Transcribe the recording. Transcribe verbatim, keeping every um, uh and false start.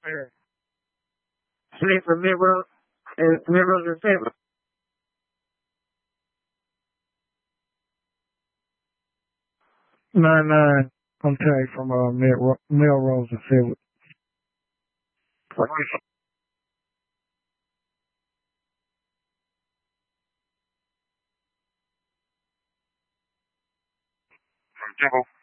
Yeah. Sleep from Melrose, uh, Melrose and Phillips. Nine nine. I'm telling you from uh, Mel- Melrose and Phillips. From Temple.